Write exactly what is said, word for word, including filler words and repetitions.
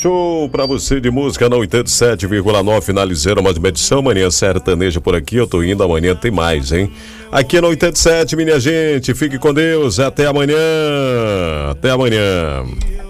Show pra você de música na oitenta e sete vírgula nove, finalizando mais uma edição. Manhã sertaneja por aqui, eu tô indo, amanhã tem mais, hein? Aqui na oitenta e sete, minha gente, fique com Deus, até amanhã, até amanhã.